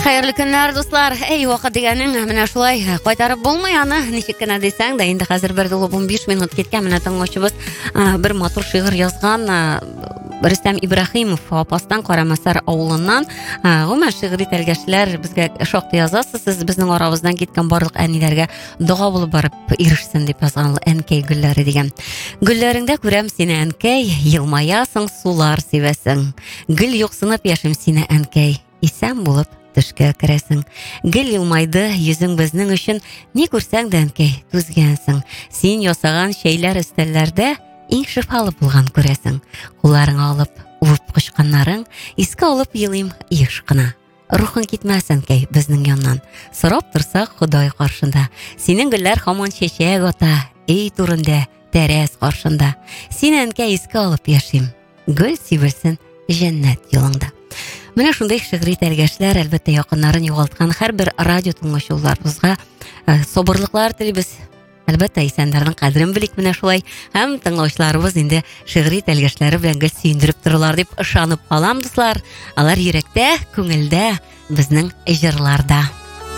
Хәерле көннәр, дуслар. Эй, вакыт дигәнең менә шулай кайтарып булмый аны. Ничек кенә дисәң дә, инде хәзер 1:15 минут киткән. Менә тыңлаучыбыз бер матур шигырь язган. Рөстәм Ибраһимов Апастан Карамасар авылыннан. Гомумән шигъри тәлгәшләр безгә шактый язасыз. Сез безнең арабыздан киткән барлык әниләргә дуга булып барып ирешсен дип язган әнкәй гөлләре дигән. Гөлләреңдә күрәм сине әнкәй, елмаясың, сулар сивәсең. Гөл юксынып яшем сине әнкәй, исән булып төшкә керәсең. Гөл елмайды йөзең безнең өчен, ни күрсәң дә әнкәй түзгәнсең. Син ясаган шәйләр өстәлләрдә иң шифалы булган күрәсең. Кулларыңа алып үп кычканнарың, искә алып елыйм еш кына. Рухың китмәс әнкәй безнең яннан. Сорап торсак Ходай каршында. Синең гөлләр һаман чәчәк ата, эй турында, тәрәз каршында. Син әнкәй искә алып яшим. Гөл сибелсен җәннәт юлыңда. Менә шундый шигъри тәлгәшләр әлбәттә якыннарын югалткан һәрбер радио тыңлаучыларыбызга сабырлыклар телибез. Әлбәттә исәннәрнең кадерен белик менә шулай. Һәм тыңлаучыларыбыз инде шигъри тәлгәшләре белән гел сөендереп торалар дип ышанып калам, дуслар. Алар йөрәктә, күңелдә, безнең җырларда.